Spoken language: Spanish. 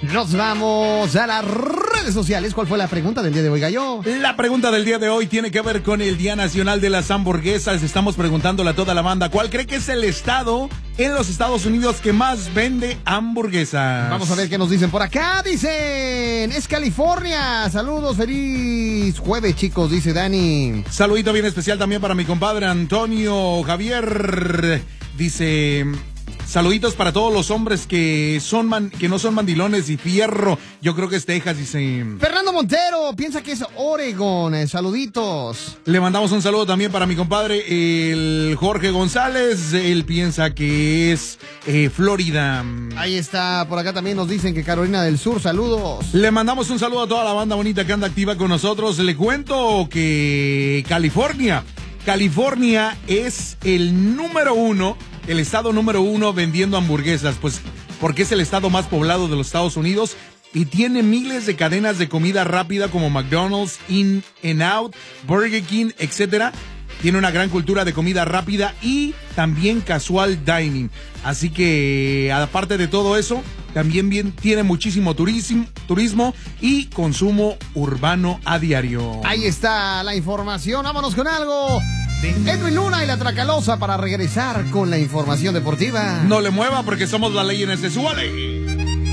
Nos vamos a las redes sociales. ¿Cuál fue la pregunta del día de hoy, Gallo? La pregunta del día de hoy tiene que ver con el Día Nacional de las Hamburguesas. Estamos preguntándole a toda la banda, ¿cuál cree que es el estado en los Estados Unidos que más vende hamburguesas? Vamos a ver qué nos dicen por acá. Dicen, es California. Saludos, feliz jueves, chicos, dice Dani. Saludito bien especial también para mi compadre Antonio Javier. Dice... Saluditos para todos los hombres que no son mandilones y fierro. Yo creo que es Texas, dice. Fernando Montero piensa que es Oregon. Saluditos. Le mandamos un saludo también para mi compadre, el Jorge González. Él piensa que es Florida. Ahí está. Por acá también nos dicen que Carolina del Sur. Saludos. Le mandamos un saludo a toda la banda bonita que anda activa con nosotros. Le cuento que California es el número uno. El estado número uno vendiendo hamburguesas, pues porque es el estado más poblado de los Estados Unidos y tiene miles de cadenas de comida rápida como McDonald's, In-N-Out, Burger King, etcétera. Tiene una gran cultura de comida rápida y también casual dining. Así que, aparte de todo eso, también tiene muchísimo turismo y consumo urbano a diario. Ahí está la información. Vámonos con algo de Edwin Luna y la Tracalosa para regresar con la información deportiva. No le mueva porque somos la ley en este. ¡Súbale!